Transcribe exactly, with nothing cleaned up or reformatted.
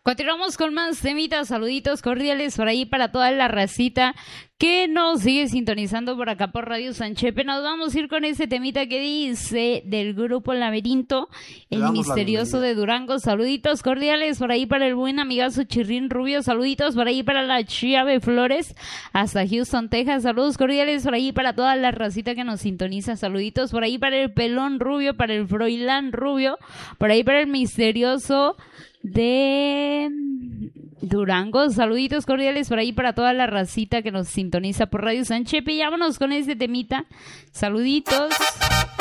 Continuamos con más temitas, saluditos cordiales por ahí para toda la racita que nos sigue sintonizando por acá por Radio Sanchepe. Nos vamos a ir con ese temita que dice del grupo Laberinto, el misterioso de Durango. Saluditos cordiales por ahí para el buen amigazo Chirrín Rubio. Saluditos por ahí para la Chiave Flores hasta Houston, Texas. Saludos cordiales por ahí para toda la racita que nos sintoniza. Saluditos por ahí para el Pelón Rubio, para el Froilán Rubio, por ahí para el misterioso de Durango. Saluditos cordiales por ahí para toda la racita que nos sintoniza por Radio Sanchepe. Y vámonos con este temita. Saluditos.